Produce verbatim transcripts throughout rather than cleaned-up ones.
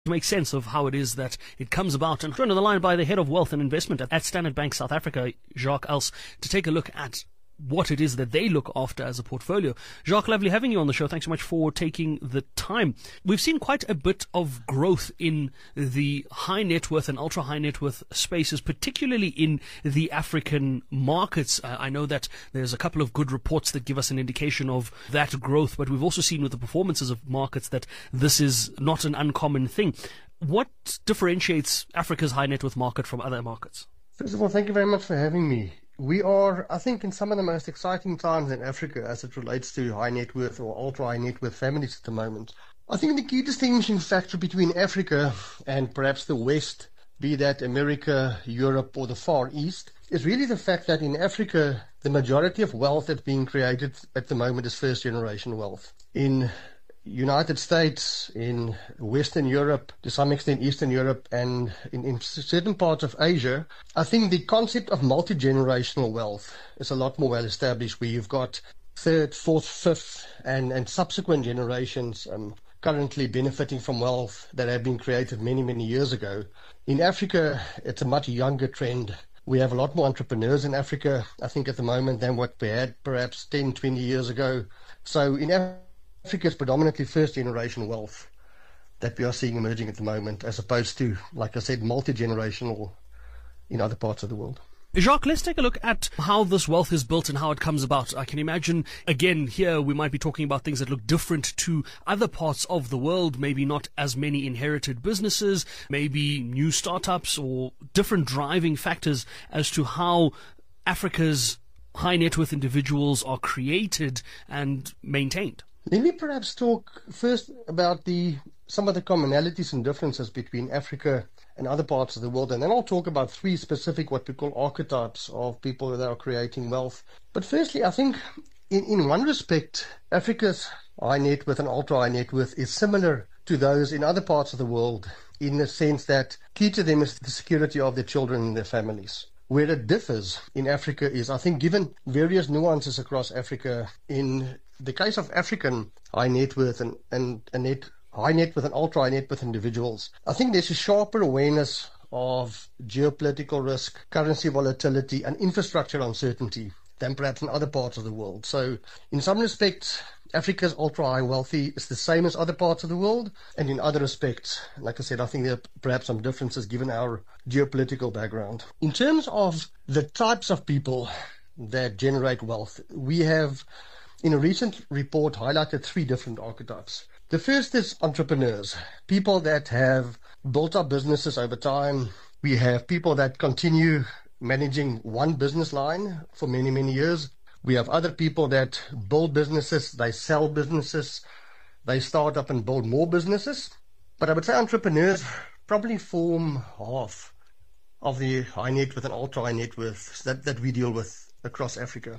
to make sense of how it is that it comes about. And joined on the line by the Head of Wealth and Investment at Standard Bank South Africa, Jacques Els, to take a look at what it is that they look after as a portfolio. Jacques, lovely having you on the show. Thanks so much for taking the time. We've seen quite a bit of growth in the high net worth and ultra high net worth spaces, particularly in the African markets. Uh, I know that there's a couple of good reports that give us an indication of that growth, but we've also seen with the performances of markets that this is not an uncommon thing. What differentiates Africa's high net worth market from other markets? First of all, thank you very much for having me. We are, I think, in some of the most exciting times in Africa as it relates to high net worth or ultra high net worth families at the moment. I think the key distinguishing factor between Africa and perhaps the West, be that America, Europe, or the Far East, is really the fact that in Africa, the majority of wealth that's being created at the moment is first generation wealth. In United States, in Western Europe, to some extent Eastern Europe, and in, in certain parts of Asia, I think the concept of multi-generational wealth is a lot more well established, where you've got third, fourth, fifth, and, and subsequent generations um, currently benefiting from wealth that have been created many, many years ago. In Africa, it's a much younger trend. We have a lot more entrepreneurs in Africa, I think, at the moment than what we had perhaps ten, twenty years ago. So in Africa, Africa is predominantly first-generation wealth that we are seeing emerging at the moment, as opposed to, like I said, multi-generational in other parts of the world. Jacques, let's take a look at how this wealth is built and how it comes about. I can imagine, again, here we might be talking about things that look different to other parts of the world, maybe not as many inherited businesses, maybe new startups or different driving factors as to how Africa's high net worth individuals are created and maintained. Let me perhaps talk first about the some of the commonalities and differences between Africa and other parts of the world, and then I'll talk about three specific what we call archetypes of people that are creating wealth. But firstly, I think in, in one respect, Africa's high net worth and ultra high net worth is similar to those in other parts of the world, in the sense that key to them is the security of their children and their families. Where it differs in Africa is, I think, given various nuances across Africa, in the case of African high net worth and, and, and net, high net worth and ultra high net worth individuals, I think there's a sharper awareness of geopolitical risk, currency volatility, and infrastructure uncertainty than perhaps in other parts of the world. So in some respects, Africa's ultra high wealthy is the same as other parts of the world, and in other respects, like I said, I think there are perhaps some differences given our geopolitical background. In terms of the types of people that generate wealth, we have, in a recent report, highlighted three different archetypes. The first is entrepreneurs, people that have built up businesses over time. We have people that continue managing one business line for many, many years. We have other people that build businesses, they sell businesses, they start up and build more businesses. But I would say entrepreneurs probably form half of the high net worth and ultra high net worth that, that we deal with across Africa.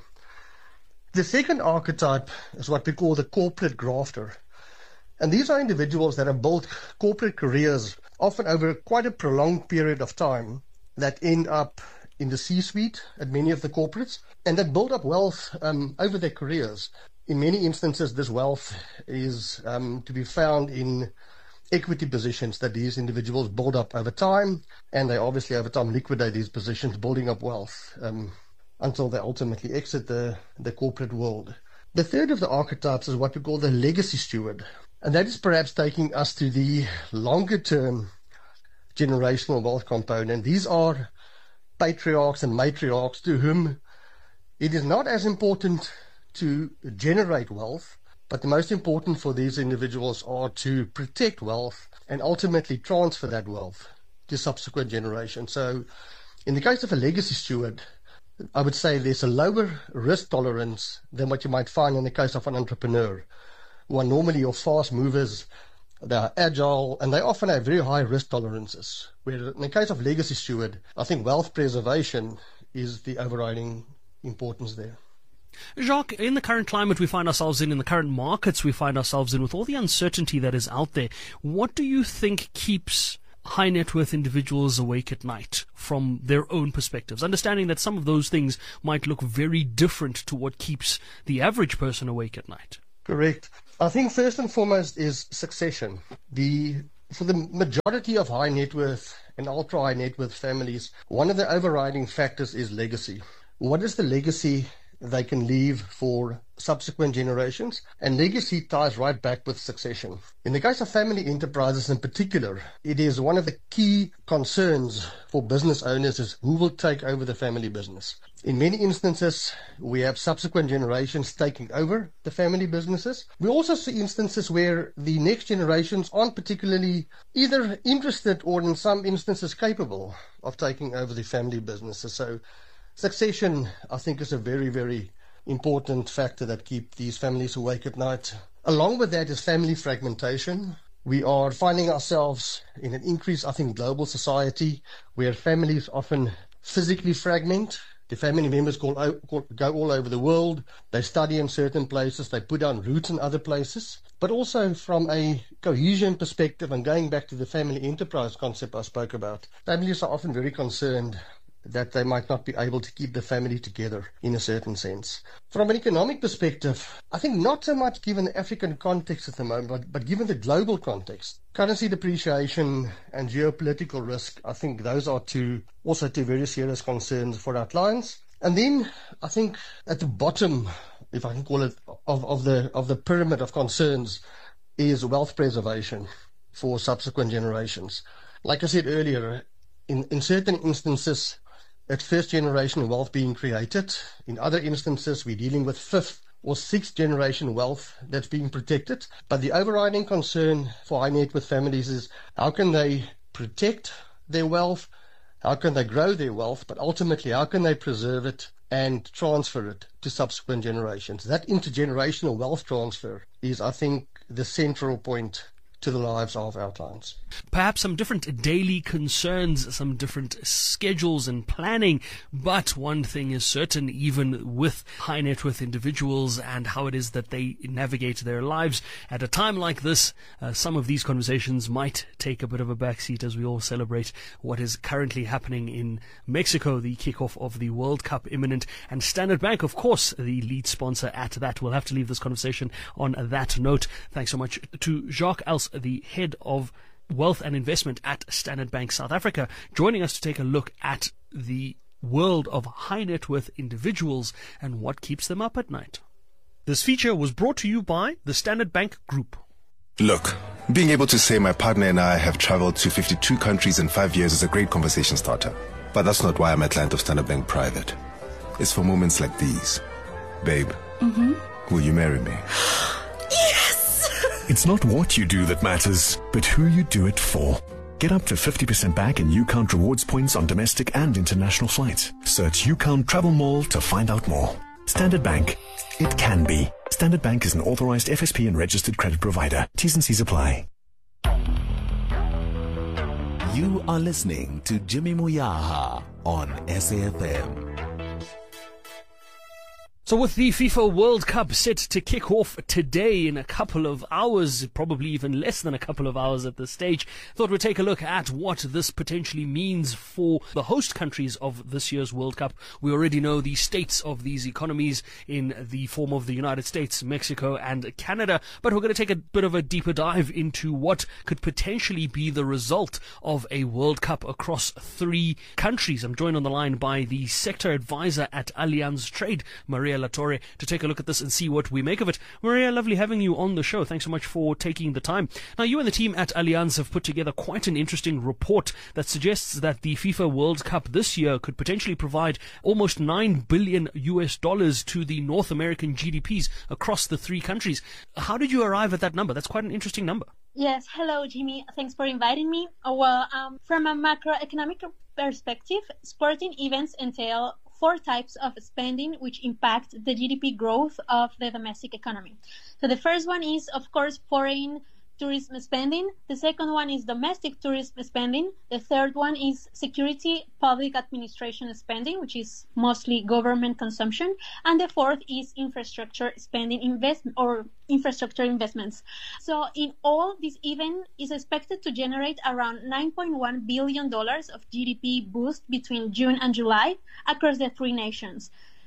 The second archetype is what we call the corporate grafter. And these are individuals that have built corporate careers, often over quite a prolonged period of time, that end up in the C-suite at many of the corporates, and that build up wealth um, over their careers. In many instances, this wealth is um, to be found in equity positions that these individuals build up over time, and they obviously over time liquidate these positions, building up wealth um, until they ultimately exit the, the corporate world. The third of the archetypes is what we call the legacy steward, and that is perhaps taking us to the longer term generational wealth component. These are patriarchs and matriarchs to whom it is not as important to generate wealth, but the most important for these individuals are to protect wealth and ultimately transfer that wealth to subsequent generations. So in the case of a legacy steward, I would say there's a lower risk tolerance than what you might find in the case of an entrepreneur, who are normally your fast movers. They are agile, and they often have very high risk tolerances. Where in the case of legacy steward, I think wealth preservation is the overriding importance there. Jacques, in the current climate we find ourselves in, in the current markets we find ourselves in, with all the uncertainty that is out there, what do you think keeps high net worth individuals awake at night from their own perspectives? Understanding that some of those things might look very different to what keeps the average person awake at night. Correct. I think first and foremost is succession. The For the majority of high net worth and ultra high net worth families, one of the overriding factors is legacy. What is the legacy they can leave for subsequent generations? And legacy ties right back with succession. In the case of family enterprises in particular, it is one of the key concerns for business owners is who will take over the family business. In many instances, we have subsequent generations taking over the family businesses. We also see instances where the next generations aren't particularly either interested or in some instances capable of taking over the family businesses. So succession, I think, is a very, very important factor that keep these families awake at night. Along with that is family fragmentation. We are finding ourselves in an increased, I think, global society where families often physically fragment. The family members go all over the world. They study in certain places. They put down roots in other places. But also from a cohesion perspective, and going back to the family enterprise concept I spoke about, families are often very concerned that they might not be able to keep the family together in a certain sense. From an economic perspective, I think not so much given the African context at the moment, but, but given the global context, currency depreciation and geopolitical risk, I think those are two, also two very serious concerns for our clients. And then I think at the bottom, if I can call it, of, of the of the pyramid of concerns is wealth preservation for subsequent generations. Like I said earlier, in, in certain instances, it's first generation wealth being created. In other instances, we're dealing with fifth or sixth generation wealth that's being protected. But the overriding concern for high net worth families is how can they protect their wealth? How can they grow their wealth? But ultimately, how can they preserve it and transfer it to subsequent generations? That intergenerational wealth transfer is, I think, the central point to the lives of our clients. Perhaps some different daily concerns, some different schedules and planning, but one thing is certain, even with high net worth individuals and how it is that they navigate their lives at a time like this, uh, some of these conversations might take a bit of a backseat as we all celebrate what is currently happening in Mexico, the kickoff of the World Cup imminent, and Standard Bank, of course, the lead sponsor at that. We'll have to leave this conversation on that note. Thanks so much to Jacques Els, the head of wealth and investment at Standard Bank South Africa, joining us to take a look at the world of high net worth individuals and what keeps them up at night. This feature was brought to you by the Standard Bank Group. Look, being able to say my partner and I have traveled to fifty-two countries in five years is a great conversation starter. But that's not why I'm a client of Standard Bank Private. It's for moments like these. Babe, mm-hmm. Will you marry me? It's not what you do that matters, but who you do it for. Get up to fifty percent back in UCount rewards points on domestic and international flights. Search UCount Travel Mall to find out more. Standard Bank. It can be. Standard Bank is an authorized F S P and registered credit provider. T's and C's apply. You are listening to Jimmy Moyaha on S A F M. So with the FIFA World Cup set to kick off today in a couple of hours, probably even less than a couple of hours at this stage, thought we'd take a look at what this potentially means for the host countries of this year's World Cup. We already know the states of these economies in the form of the United States, Mexico and Canada, but we're going to take a bit of a deeper dive into what could potentially be the result of a World Cup across three countries. I'm joined on the line by the sector advisor at Allianz Trade, Maria Latorre, to take a look at this and see what we make of it. Maria, lovely having you on the show. Thanks so much for taking the time. Now, you and the team at Allianz have put together quite an interesting report that suggests that the FIFA World Cup this year could potentially provide almost nine billion U S dollars to the North American G D Ps across the three countries. How did you arrive at that number? That's quite an interesting number. Yes, hello, Jimmy. Thanks for inviting me. Oh, well, um, from a macroeconomic perspective, sporting events entail four types of spending which impact the G D P growth of the domestic economy. So the first one is, of course, foreign tourism spending. The second one is domestic tourism spending. The third one is security public administration spending, which is mostly government consumption. And the fourth is infrastructure spending investment or infrastructure investments. So in all, this event is expected to generate around nine point one billion dollars of G D P boost between June and July across the three nations.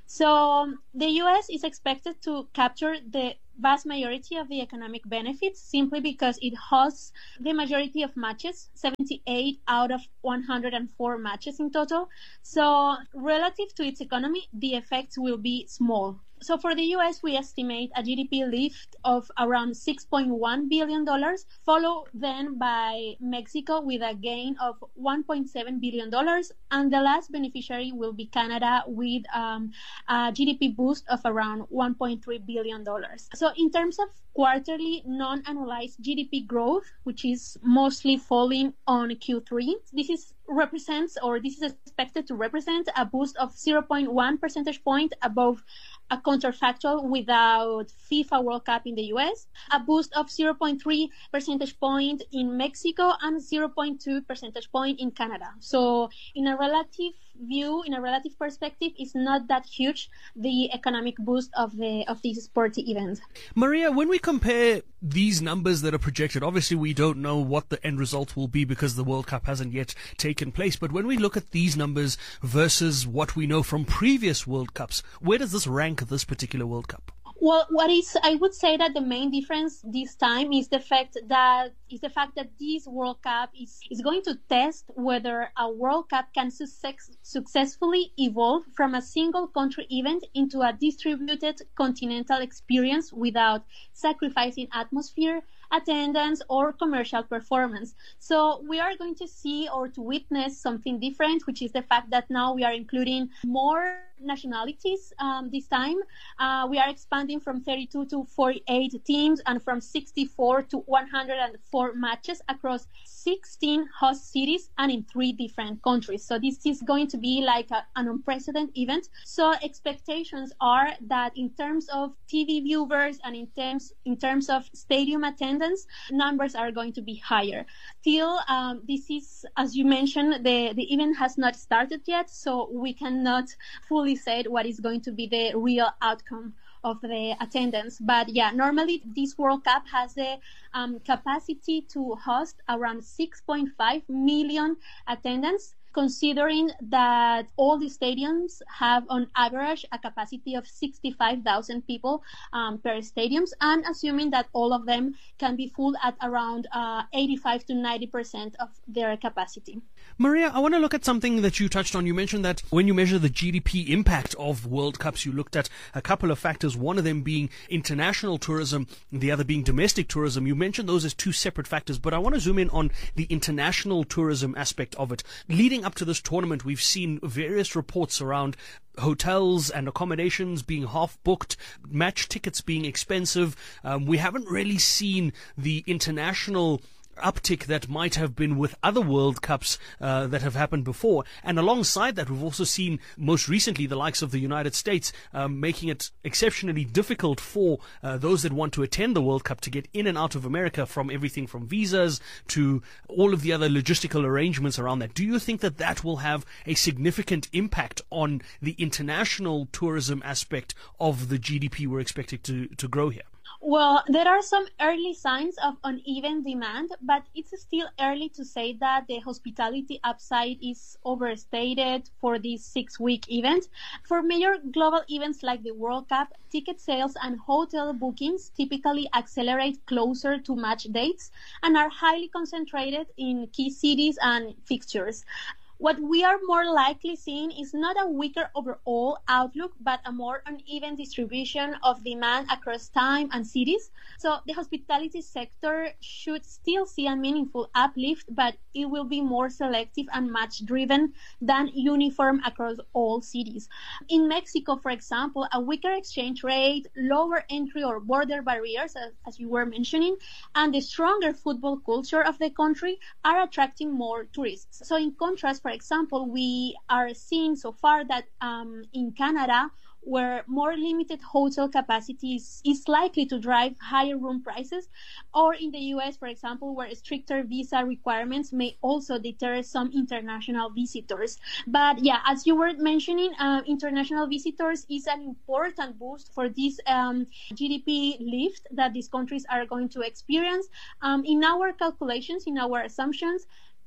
So the U S is expected to capture the vast majority of the economic benefits simply because it hosts the majority of matches, seventy-eight out of one hundred four matches in total. So relative to its economy, the effects will be small. So for the U S, we estimate a G D P lift of around six point one billion dollars, followed then by Mexico with a gain of one point seven billion dollars, and the last beneficiary will be Canada with um, a G D P boost of around one point three billion dollars. So in terms of quarterly non-annualized G D P growth, which is mostly falling on Q three, this is represents or this is expected to represent a boost of zero point one percentage point above a counterfactual without FIFA World Cup in the U S, a boost of zero point three percentage point in Mexico, and zero point two percentage point in Canada. So in a relative view, in a relative perspective, it's not that huge, the economic boost of the of these sporty events. Maria, when we compare these numbers that are projected, obviously we don't know what the end result will be because the World Cup hasn't yet taken place, but when we look at these numbers versus what we know from previous World Cups, where does this rank this particular World Cup? Well, what is I would say that the main difference this time is the fact that is the fact that this World Cup is, is going to test whether a World Cup can success, successfully evolve from a single country event into a distributed continental experience without sacrificing atmosphere, attendance, or commercial performance. So we are going to see or to witness something different, which is the fact that now we are including more nationalities um, this time. Uh, we are expanding from thirty-two to forty-eight teams and from sixty-four to one hundred four matches across sixteen host cities and in three different countries. So this is going to be like a, an unprecedented event. So expectations are that in terms of T V viewers and in terms in terms of stadium attendance, numbers are going to be higher. Still, um, this is, as you mentioned, the, the event has not started yet, so we cannot fully say what is going to be the real outcome of the attendance. But yeah, normally this World Cup has the um, capacity to host around six point five million attendance, considering that all the stadiums have on average a capacity of sixty-five thousand people um, per stadiums, and assuming that all of them can be full at around uh, eighty-five to ninety percent of their capacity. Maria, I want to look at something that you touched on. You mentioned that when you measure the G D P impact of World Cups, you looked at a couple of factors, one of them being international tourism, the other being domestic tourism. You mentioned those as two separate factors, but I want to zoom in on the international tourism aspect of it. Leading up to this tournament, we've seen various reports around hotels and accommodations being half booked, match tickets being expensive. Um, we haven't really seen the international uptick that might have been with other World Cups uh, that have happened before. And alongside that, we've also seen most recently the likes of the United States um, making it exceptionally difficult for uh, those that want to attend the World Cup to get in and out of America, from everything from visas to all of the other logistical arrangements around that. Do you think that that will have a significant impact on the international tourism aspect of the G D P we're expected to, to grow here? Well, there are some early signs of uneven demand, but it's still early to say that the hospitality upside is overstated for this six-week event. For major global events like the World Cup, ticket sales and hotel bookings typically accelerate closer to match dates and are highly concentrated in key cities and fixtures. What we are more likely seeing is not a weaker overall outlook, but a more uneven distribution of demand across time and cities. So the hospitality sector should still see a meaningful uplift, but it will be more selective and match-driven than uniform across all cities. In Mexico, for example, a weaker exchange rate, lower entry or border barriers, as, as you were mentioning, and the stronger football culture of the country are attracting more tourists. So in contrast, for example, we are seeing so far that um, in Canada, where more limited hotel capacity is, is likely to drive higher room prices, or in the U S, for example, where stricter visa requirements may also deter some international visitors. But yeah, as you were mentioning, uh, international visitors is an important boost for this um, G D P lift that these countries are going to experience. Um, in our calculations, in our assumptions,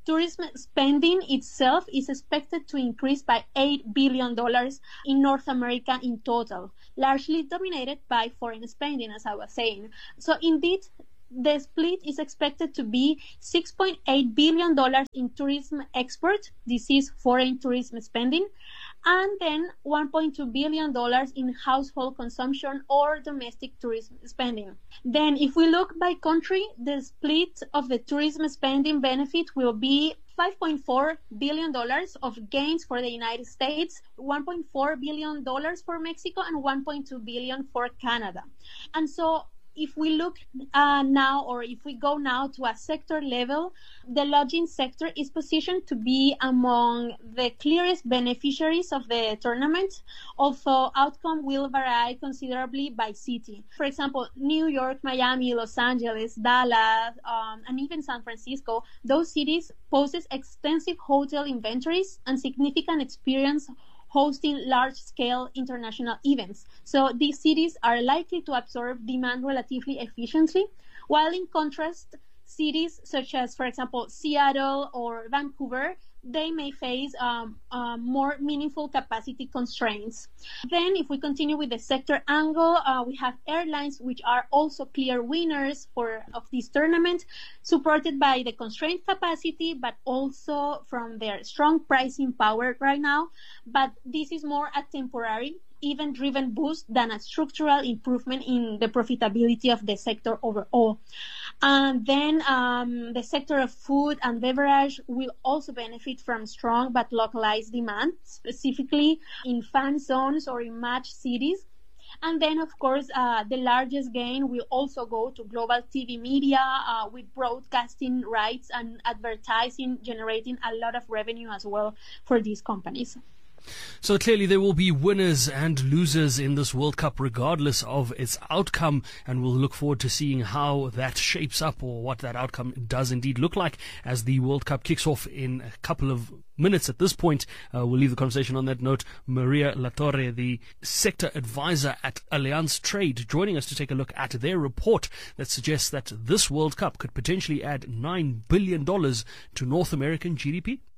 tourism spending itself is expected to increase by eight billion dollars in North America in total, largely dominated by foreign spending, as I was saying. So indeed, the split is expected to be six point eight billion dollars in tourism export. This is foreign tourism spending. And then one point two billion dollars in household consumption or domestic tourism spending. Then if we look by country, the split of the tourism spending benefit will be five point four billion dollars of gains for the United States, one point four billion dollars for Mexico, and one point two billion dollars for Canada. And so if we look uh, now, or if we go now to a sector level, the lodging sector is positioned to be among the clearest beneficiaries of the tournament, although outcome will vary considerably by city. For example, New York, Miami, Los Angeles, Dallas, um, and even San Francisco, those cities possess extensive hotel inventories and significant experience hosting large-scale international events. So these cities are likely to absorb demand relatively efficiently, while in contrast, cities such as, for example, Seattle or Vancouver, they may face um, uh, more meaningful capacity constraints. Then, if we continue with the sector angle, uh, we have airlines, which are also clear winners for of this tournament, supported by the constrained capacity, but also from their strong pricing power right now. But this is more a temporary, event-driven boost than a structural improvement in the profitability of the sector overall. And then um, the sector of food and beverage will also benefit from strong but localized demand, specifically in fan zones or in match cities. And then, of course, uh, the largest gain will also go to global T V media uh, with broadcasting rights and advertising generating a lot of revenue as well for these companies. So clearly there will be winners and losers in this World Cup regardless of its outcome, and we'll look forward to seeing how that shapes up, or what that outcome does indeed look like, as the World Cup kicks off in a couple of minutes. At this point, uh, we'll leave the conversation on that note. Maria Latorre, the sector advisor at Allianz Trade, joining us to take a look at their report that suggests that this World Cup could potentially add nine billion dollars to North American G D P.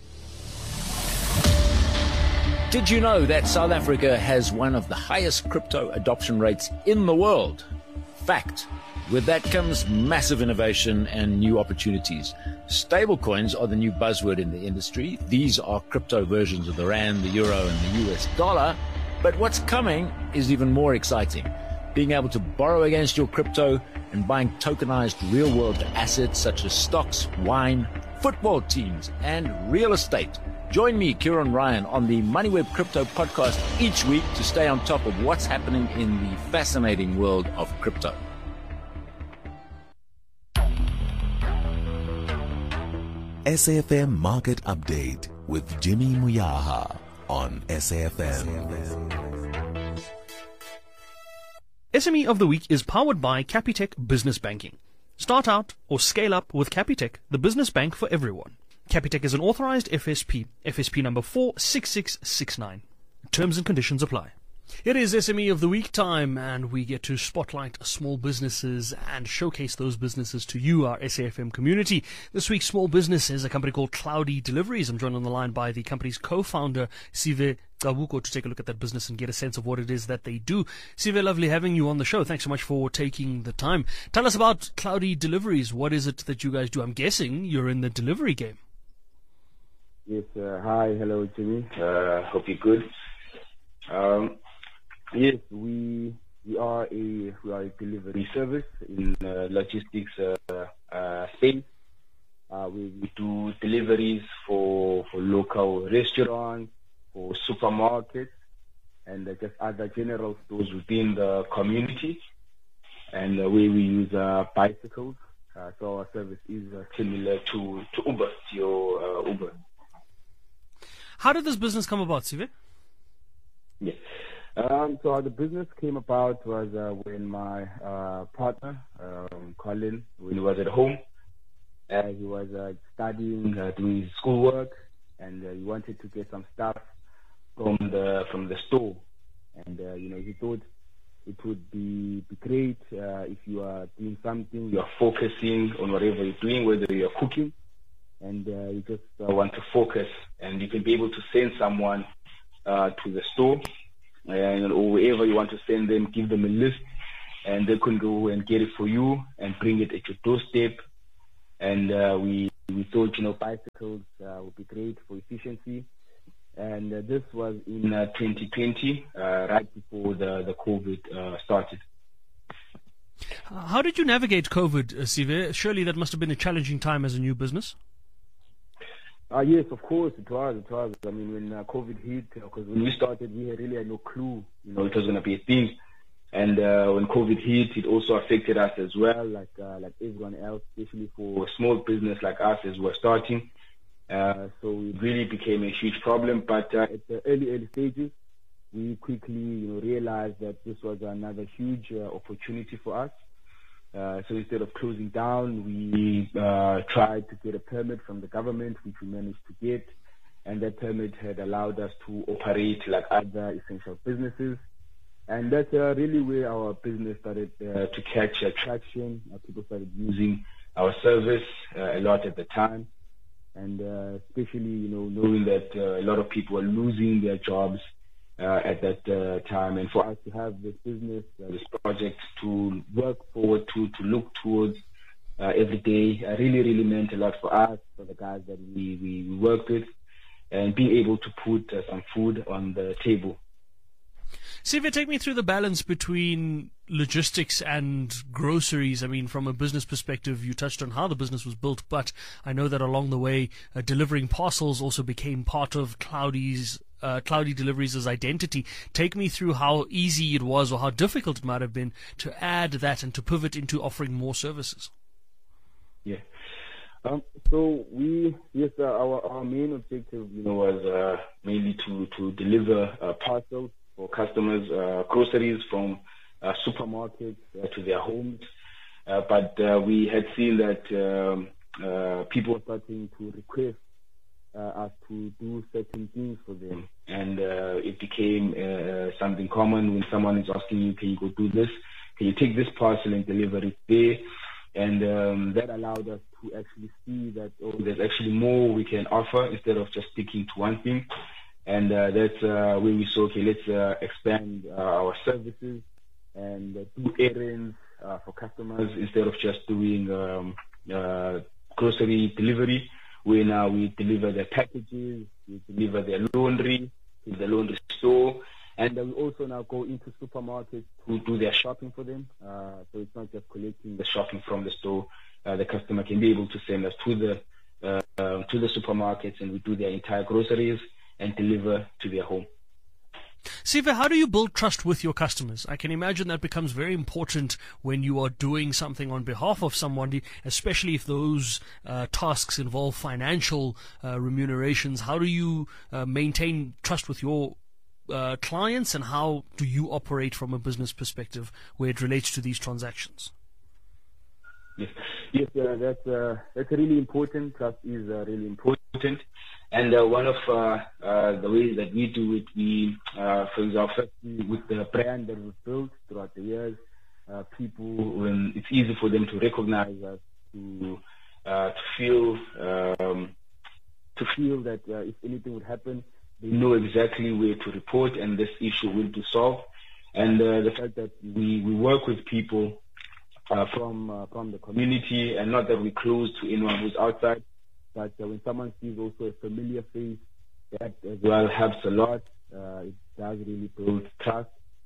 Did you know that South Africa has one of the highest crypto adoption rates in the world? Fact. With that comes massive innovation and new opportunities. Stablecoins are the new buzzword in the industry. These are crypto versions of the rand, the euro, and the U S dollar. But what's coming is even more exciting. Being able to borrow against your crypto and buying tokenized real-world assets such as stocks, wine, football teams, and real estate. Join me, Kieran Ryan, on the MoneyWeb Crypto podcast each week to stay on top of what's happening in the fascinating world of crypto. S A F M Market Update with Jimmy Muyaha on S A F M. S M E of the Week is powered by Capitec Business Banking. Start out or scale up with Capitec, the business bank for everyone. Capitec is an authorized F S P, F S P number four six six six nine. Terms and conditions apply. It is S M E of the Week time, and we get to spotlight small businesses and showcase those businesses to you, our S A F M community. This week's small business is a company called Cloudy Deliveries. I'm joined on the line by the company's co-founder, Sive Qabuko, to take a look at that business and get a sense of what it is that they do. Sive, lovely having you on the show. Thanks so much for taking the time. Tell us about Cloudy Deliveries. What is it that you guys do? I'm guessing you're in the delivery game. Yes, uh, hi, hello, Jimmy. Uh, hope you're good. Um, yes, we we are a we are a delivery service in uh, logistics uh, uh, space. Uh, we, we do deliveries for for local restaurants, for supermarkets, and uh, just other general stores within the community. And uh, we we use uh, bicycles, uh, so our service is uh, similar to to Uber, to your uh, Uber. How did this business come about, Sive? Yes. Um, so how the business came about was uh, when my uh, partner, um, Colin, when he was at home, uh, he was uh, studying, uh, doing his schoolwork, and uh, he wanted to get some stuff from the from the store. And uh, you know, he thought it would be, be great uh, if you are doing something, you are focusing on whatever you're doing, whether you're cooking and uh, you just uh, want to focus, and you can be able to send someone uh, to the store, and or wherever you want to send them, give them a list, and they can go and get it for you and bring it at your doorstep. And uh, we we thought, you know, bicycles uh, would be great for efficiency. And uh, this was in uh, twenty twenty, uh, right before the, the COVID uh, started. How did you navigate COVID, uh, Sive? Surely that must have been a challenging time as a new business. Uh, yes, of course, it was. It was. I mean, when uh, COVID hit, because when we started, we had really had no clue, you know, it was going to be a thing. And uh, when COVID hit, it also affected us as well, like uh, like everyone else, especially for a small business like us as we're starting. Uh, so it really became a huge problem. But uh, at the early, early stages, we quickly, you know, realized that this was another huge uh, opportunity for us. Uh, so instead of closing down, we uh, tried to get a permit from the government, which we managed to get. And that permit had allowed us to operate like other essential businesses. And that's uh, really where our business started uh, to catch uh, traction. Uh, people started using our service uh, a lot at the time. And uh, especially, you know, knowing that uh, a lot of people were losing their jobs uh, at that uh, time. And for us to have this business, uh, this project to work forward to, to look towards uh, every day, uh, really, really meant a lot for us, for the guys that we, we, we worked with, and being able to put uh, some food on the table. Sive, take me through the balance between logistics and groceries. I mean, from a business perspective, you touched on how the business was built, but I know that along the way, uh, delivering parcels also became part of Cloudy's uh, Cloudy Deliveries' identity. Take me through how easy it was or how difficult it might have been to add that and to pivot into offering more services. Yeah. Um, so we, yes, uh, our, our main objective, you know, was uh, mainly to, to deliver uh, parcels for customers, uh, groceries from uh, supermarkets uh, to their homes. Uh, but uh, we had seen that um, uh, people were starting to request uh, us to do certain things for them. And uh, it became uh, something common when someone is asking you, can you go do this? Can you take this parcel and deliver it there? And um, that allowed us to actually see that, oh, there's actually more we can offer instead of just sticking to one thing. And uh, that's uh, when we saw, okay, let's uh, expand uh, our services and uh, do errands uh, for customers instead of just doing um, uh, grocery delivery. Where now we deliver their packages, we deliver their laundry to the laundry store, and uh, we also now go into supermarkets to do their shopping for them. Uh, so it's not just collecting the shopping from the store. Uh, the customer can be able to send us to the uh, uh, to the supermarkets, and we do their entire groceries and deliver to their home. Sive, how do you build trust with your customers? I can imagine that becomes very important when you are doing something on behalf of somebody, especially if those uh, tasks involve financial uh, remunerations. How do you uh, maintain trust with your uh, clients, and how do you operate from a business perspective where it relates to these transactions? Yes, yes, uh, that's uh, that's really important. Trust is uh, really important. And uh, one of uh, uh, the ways that we do it, we, uh, for example, firstly, with the brand that we've built throughout the years, uh, people, when it's easy for them to recognize us, to uh, to feel um, to feel that uh, if anything would happen, they know exactly where to report, and this issue will be solved. And uh, the fact that we, we work with people uh, from uh, from the community, and not that we're close to anyone who's outside. But uh, when someone sees also a familiar face, that as well helps a lot. Uh, it does really build trust.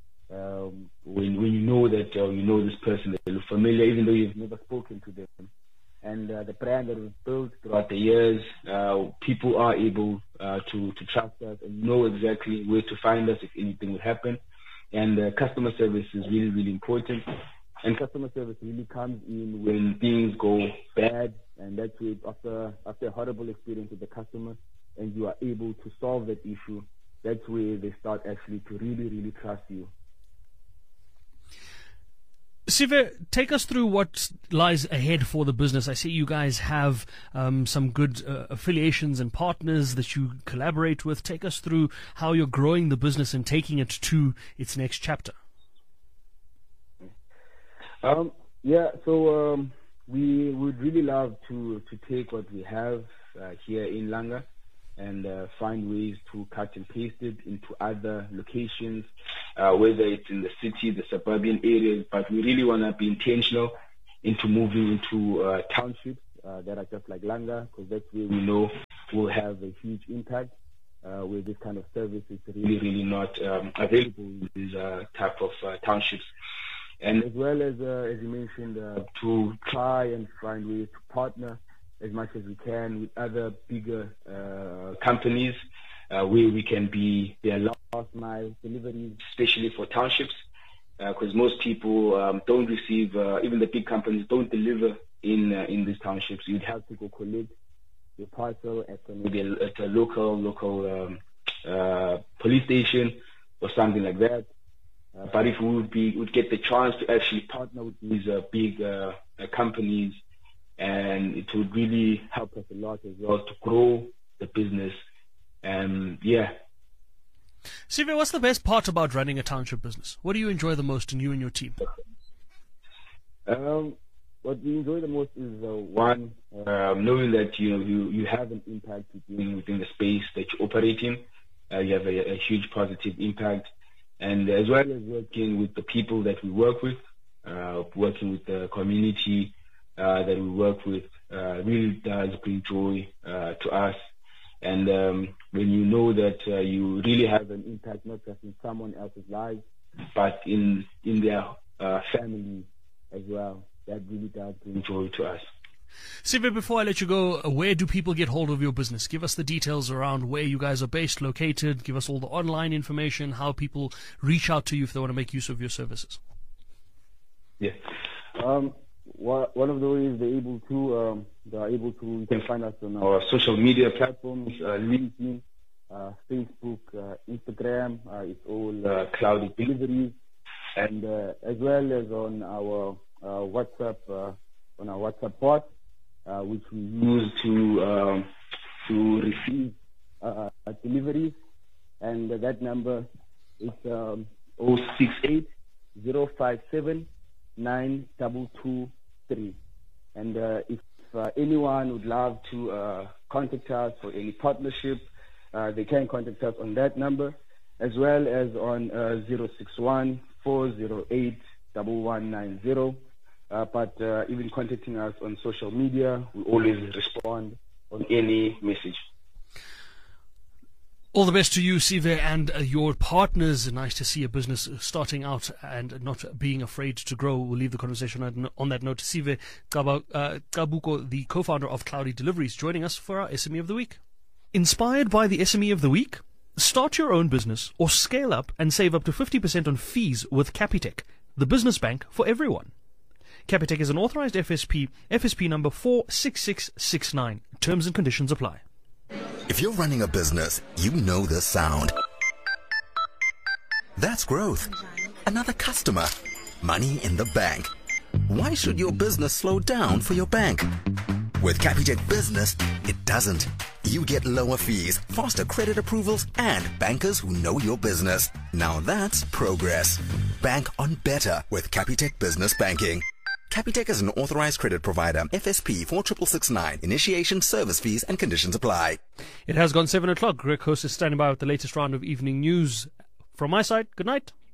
Um, when when you know that uh, you know this person, that they look familiar, even though you've never spoken to them. And uh, the brand that we've built throughout the years, uh, people are able uh, to to trust us and know exactly where to find us if anything would happen. And uh, customer service is really really important. And customer service really comes in when things go bad, and that's it. After after a horrible experience with the customer, and you are able to solve that issue, that's where they start actually to really, really trust you. Sive, take us through what lies ahead for the business. I see you guys have um, some good uh, affiliations and partners that you collaborate with. Take us through how you're growing the business and taking it to its next chapter. Um, yeah, so um, we would really love to, to take what we have uh, here in Langa and uh, find ways to cut and paste it into other locations, uh, whether it's in the city, the suburban areas. But we really want to be intentional into moving into uh, townships uh, that are just like Langa, because that's where we know will have a huge impact, uh, where this kind of service is really, really not um, available in these uh, type of uh, townships. And as well as, uh, as you mentioned, uh, to try and find ways to partner as much as we can with other bigger uh, companies uh, where we can be their last mile deliveries, especially for townships, because uh, most people um, don't receive, uh, even the big companies don't deliver in uh, in these townships. You'd have to go collect your parcel at a, maybe a, at a local local um, uh, police station or something like that. Uh, but if we would be would get the chance to actually partner with these uh, big uh, uh, companies, and it would really help us a lot as well to grow the business. And yeah. Sive, what's the best part about running a township business? What do you enjoy the most in you and your team? Um, what we enjoy the most is uh, one, uh, knowing that you know you, you have an impact within within the space that you operate in. Uh, you have a, a huge positive impact, and as well as working with the people that we work with, uh, working with the community uh, that we work with, uh, really does bring joy uh, to us. And um, when you know that uh, you really have an impact, not just in someone else's life, but in in their uh, family as well, that really does bring joy to us. Sive, before I let you go, where do people get hold of your business? Give us the details around where you guys are based, located. Give us all the online information, how people reach out to you if they want to make use of your services. Yeah. Um, one of the ways they're able to, um, they're able to, you can find us on our social media platforms, uh, LinkedIn, uh, Facebook, uh, Instagram. Uh, it's all uh, Cloudy Deliveries, and uh, as well as on our uh, WhatsApp, uh, on our WhatsApp bot, uh, which we use to um, to receive uh, deliveries, and uh, that number is um, zero six eight zero five seven nine two two three. And uh, if uh, anyone would love to uh, contact us for any partnership, uh, they can contact us on that number, as well as on uh, zero six one four zero eight one one nine zero. Uh, but uh, even contacting us on social media, we always respond on any message. All the best to you, Sive, and uh, your partners. Nice to see a business starting out and not being afraid to grow. We'll leave the conversation on, on that note. Sive Qabuko, uh, the co-founder of Cloudy Deliveries, joining us for our S M E of the Week. Inspired by the S M E of the Week? Start your own business or scale up and save up to fifty percent on fees with Capitec, the business bank for everyone. Capitec is an authorized F S P, F S P number four six six six nine. Terms and conditions apply. If you're running a business, you know this sound. That's growth. Another customer. Money in the bank. Why should your business slow down for your bank? With Capitec Business, it doesn't. You get lower fees, faster credit approvals, and bankers who know your business. Now that's progress. Bank on better with Capitec Business Banking. Capitec is an authorized credit provider. F S P four six six nine. Initiation, service fees, and conditions apply. It has gone seven o'clock. Greg Host is standing by with the latest round of evening news. From my side, good night.